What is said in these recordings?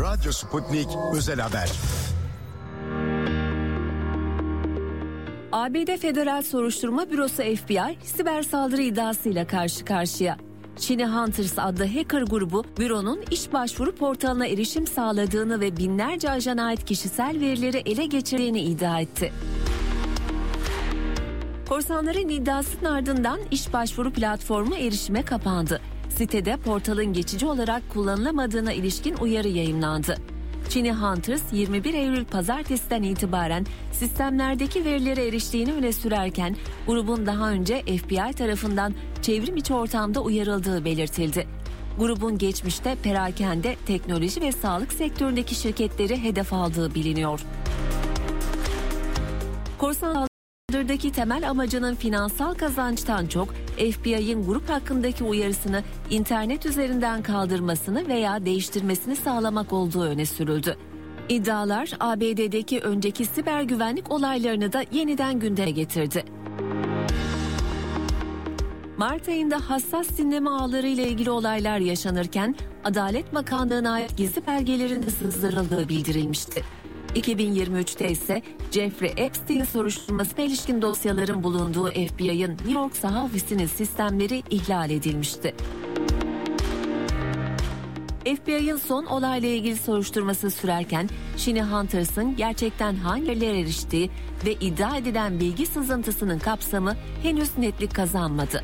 Radyo Sputnik Özel Haber. ABD Federal Soruşturma Bürosu FBI siber saldırı iddiasıyla karşı karşıya. Chini Hunters adlı hacker grubu büronun iş başvuru portalına erişim sağladığını ve binlerce ajana ait kişisel verileri ele geçirdiğini iddia etti. Korsanların iddiasının ardından iş başvuru platformu erişime kapandı. Sitede portalın geçici olarak kullanılamadığına ilişkin uyarı yayımlandı. Chini Hunters 21 Eylül pazartesiden itibaren sistemlerdeki verilere eriştiğini öne sürerken grubun daha önce FBI tarafından çevrim içi ortamda uyarıldığı belirtildi. Grubun geçmişte perakende, teknoloji ve sağlık sektöründeki şirketleri hedef aldığı biliniyor. Korsan saldırıdaki temel amacının finansal kazançtan çok FBI'ın grup hakkındaki uyarısını internet üzerinden kaldırmasını veya değiştirmesini sağlamak olduğu öne sürüldü. İddialar ABD'deki önceki siber güvenlik olaylarını da yeniden gündeme getirdi. Mart ayında hassas dinleme ağları ile ilgili olaylar yaşanırken Adalet Bakanlığı'na ait gizli belgelerin sızdırıldığı bildirilmişti. 2023'te ise Jeffrey Epstein soruşturmasına ilişkin dosyaların bulunduğu FBI'ın New York saha ofisinin sistemleri ihlal edilmişti. FBI'ın son olayla ilgili soruşturması sürerken Chini Hunters'ın gerçekten hangi verilere eriştiği ve iddia edilen bilgi sızıntısının kapsamı henüz netlik kazanmadı.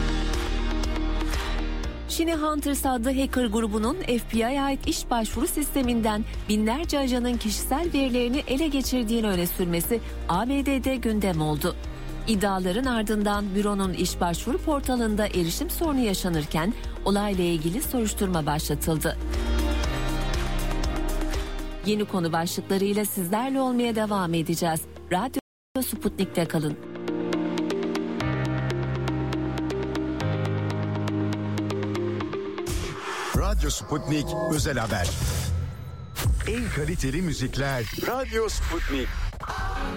Chini Hunters adlı hacker grubunun FBI'ye ait iş başvuru sisteminden binlerce ajanın kişisel verilerini ele geçirdiğini öne sürmesi ABD'de gündem oldu. İddiaların ardından büronun iş başvuru portalında erişim sorunu yaşanırken olayla ilgili soruşturma başlatıldı. Yeni konu başlıklarıyla sizlerle olmaya devam edeceğiz. Radyo Sputnik'te kalın. Radyo Sputnik Özel Haber. En kaliteli müzikler Radyo Sputnik.